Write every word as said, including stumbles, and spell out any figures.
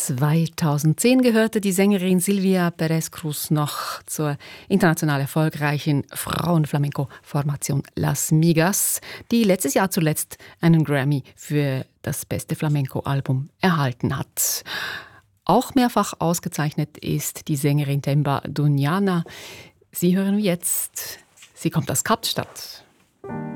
zweitausendzehn gehörte die Sängerin Silvia Pérez Cruz noch zur international erfolgreichen Frauen-Flamenco-Formation Las Migas, die letztes Jahr zuletzt einen Grammy für das beste Flamenco-Album erhalten hat. Auch mehrfach ausgezeichnet ist die Sängerin Themba Doñana. Sie hören jetzt, sie kommt aus Kapstadt.